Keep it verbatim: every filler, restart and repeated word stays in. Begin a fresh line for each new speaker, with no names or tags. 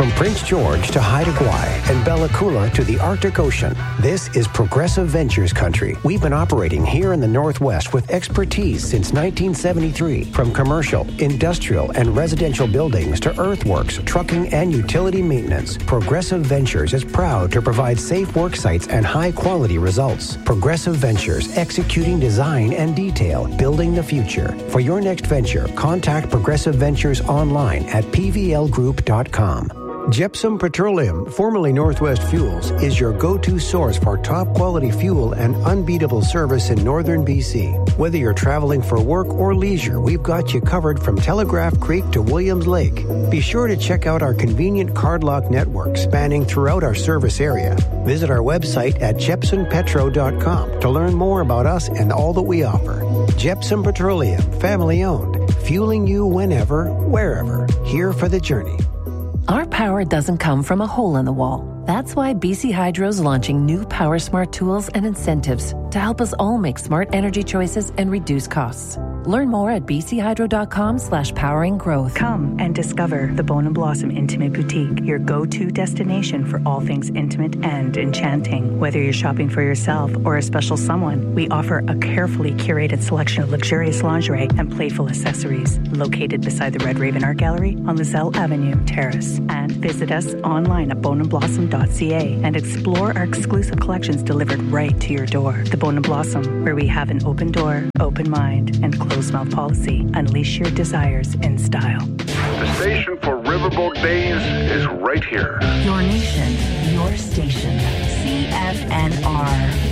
From Prince George to Haida Gwaii and Bella Coola to the Arctic Ocean, this is Progressive Ventures country. We've been operating here in the Northwest with expertise since nineteen seventy-three. From commercial, industrial, and residential buildings to earthworks, trucking, and utility maintenance, Progressive Ventures is proud to provide safe work sites and high-quality results. Progressive Ventures, executing design and detail, building the future. For your next venture, contact Progressive Ventures online at p v l group dot com. Gypsum Petroleum, formerly Northwest Fuels, is your go-to source for top-quality fuel and unbeatable service in northern B C. Whether you're traveling for work or leisure, we've got you covered from Telegraph Creek to Williams Lake. Be sure to check out our convenient cardlock network spanning throughout our service area. Visit our website at jepson petro dot com to learn more about us and all that we offer. Gypsum Petroleum, family-owned, fueling you whenever, wherever. Here for the journey.
Our power doesn't come from a hole in the wall. That's why B C Hydro's launching new PowerSmart tools and incentives to help us all make smart energy choices and reduce costs. Learn more at bchydro.com slash powering growth.
Come and discover the Bone and Blossom Intimate Boutique, your go-to destination for all things intimate and enchanting. Whether you're shopping for yourself or a special someone, we offer a carefully curated selection of luxurious lingerie and playful accessories. Located beside the Red Raven Art Gallery on Lizelle Avenue, Terrace. And visit us online at bone and blossom dot c a and explore our exclusive collections delivered right to your door. The Bone and Blossom, where we have an open door, open mind, and closed-mouth policy. Unleash your desires in style.
The station for Riverboat Days is right here.
Your nation, your station. C F N R.